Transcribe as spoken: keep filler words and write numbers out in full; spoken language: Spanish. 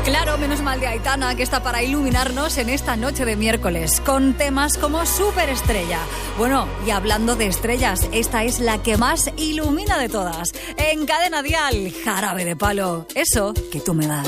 Claro, menos mal de Aitana, que está para iluminarnos en esta noche de miércoles, con temas como Superestrella. Bueno, y hablando de estrellas, esta es la que más ilumina de todas. En Cadena Dial, Jarabe de Palo, eso que tú me das.